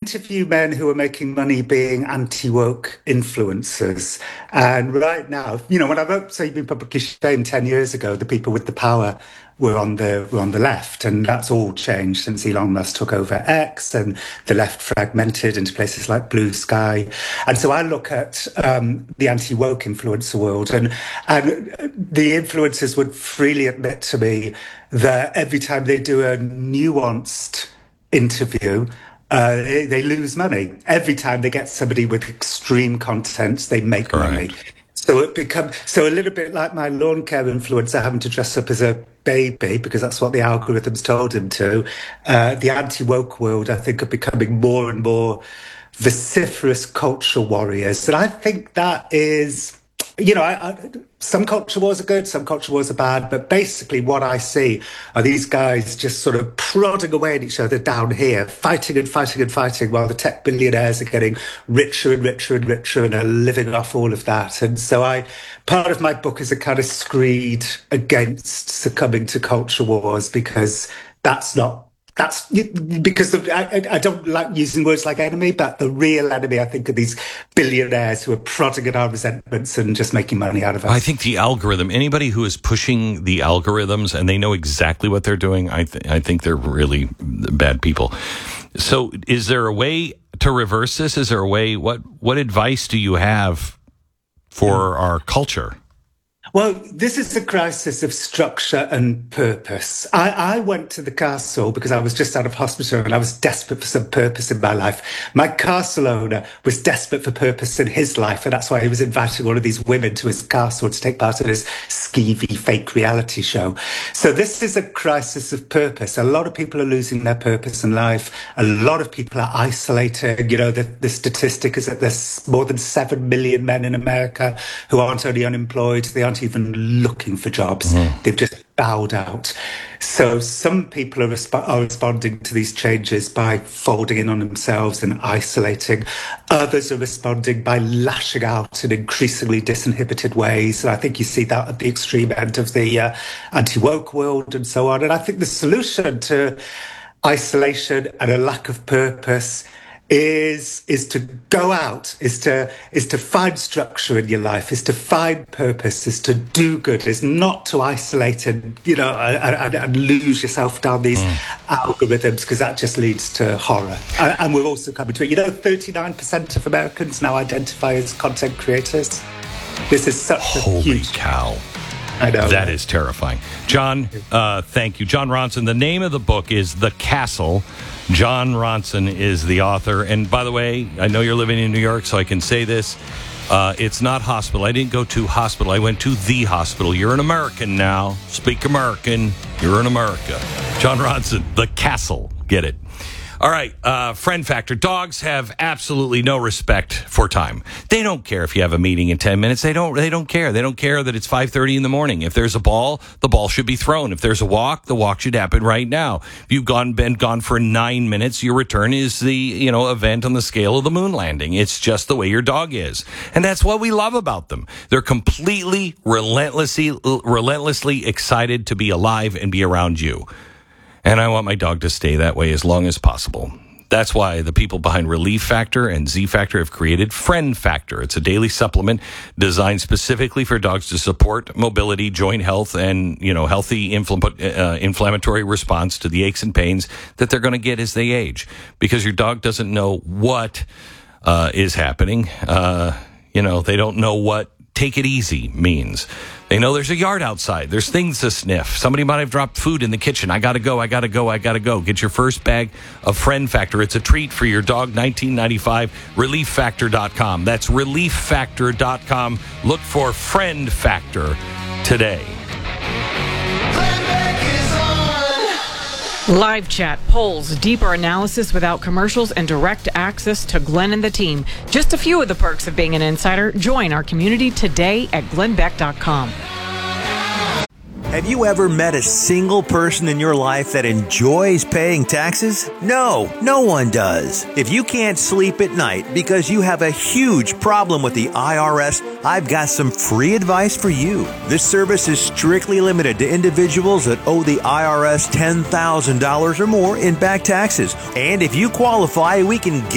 interview men who are making money being anti-woke influencers. And right now, when I wrote Save Me Publicly Shamed 10 years ago, the people with the power were on the left, and that's all changed since Elon Musk took over X and the left fragmented into places like Blue Sky. And so I look at the anti-woke influencer world, and the influencers would freely admit to me that every time they do a nuanced interview, they lose money. Every time they get somebody with extreme content, they make money. So it becomes a little bit like my lawn care influencer having to dress up as a baby because that's what the algorithms told him to. The anti-woke world, I think, are becoming more and more vociferous culture warriors. And I think that is, some culture wars are good, some culture wars are bad, but basically what I see are these guys just sort of prodding away at each other down here, fighting and fighting and fighting, while the tech billionaires are getting richer and richer and richer and are living off all of that. And so part of my book is a kind of screed against succumbing to culture wars, because I don't like using words like enemy, but the real enemy, I think, are these billionaires who are prodding at our resentments and just making money out of us. I think the algorithm, anybody who is pushing the algorithms and they know exactly what they're doing, I think they're really bad people. So is there a way to reverse this? Is there a way? What advice do you have for our culture? Well, this is a crisis of structure and purpose. I went to the castle because I was just out of hospital and I was desperate for some purpose in my life. My castle owner was desperate for purpose in his life, and that's why he was inviting all of these women to his castle to take part in his skeevy fake reality show. So this is a crisis of purpose. A lot of people are losing their purpose in life. A lot of people are isolating. The statistic is that there's more than 7 million men in America who aren't only unemployed, they aren't even looking for jobs. They've just bowed out. So some people are responding to these changes by folding in on themselves and isolating. Others are responding by lashing out in increasingly disinhibited ways. And I think you see that at the extreme end of the anti-woke world and so on. And I think the solution to isolation and a lack of purpose is to go out, is to find structure in your life, is to find purpose, is to do good, is not to isolate and lose yourself down these algorithms, because that just leads to horror. And we're also coming to it. 39% of Americans now identify as content creators. This is such a huge... Holy cow. I know. That is terrifying. Jon, thank you. Jon Ronson, the name of the book is The Castle. Jon Ronson is the author. And by the way, I know you're living in New York, so I can say this. It's not hospital. I didn't go to hospital. I went to the hospital. You're an American now. Speak American. You're in America. Jon Ronson, The Castle. Get it. All right, friend factor. Dogs have absolutely no respect for time. They don't care if you have a meeting in 10 minutes. They don't care. They don't care that it's 5:30 in the morning. If there's a ball, the ball should be thrown. If there's a walk, the walk should happen right now. If you've been gone for 9 minutes, your return is the, event on the scale of the moon landing. It's just the way your dog is. And that's what we love about them. They're completely, relentlessly excited to be alive and be around you. And I want my dog to stay that way as long as possible. That's why the people behind Relief Factor and Z Factor have created Friend Factor. It's a daily supplement designed specifically for dogs to support mobility, joint health, and, healthy inflammatory response to the aches and pains that they're going to get as they age. Because your dog doesn't know what is happening. They don't know what take it easy means. They know there's a yard outside. There's things to sniff. Somebody might have dropped food in the kitchen. I gotta go. Get your first bag of Friend Factor. It's a treat for your dog. $19.95. ReliefFactor.com. That's ReliefFactor.com. Look for Friend Factor today. Live chat, polls, deeper analysis without commercials, and direct access to Glenn and the team. Just a few of the perks of being an insider. Join our community today at glennbeck.com. Have you ever met a single person in your life that enjoys paying taxes? No, no one does. If you can't sleep at night because you have a huge problem with the IRS, I've got some free advice for you. This service is strictly limited to individuals that owe the IRS $10,000 or more in back taxes. And if you qualify, we can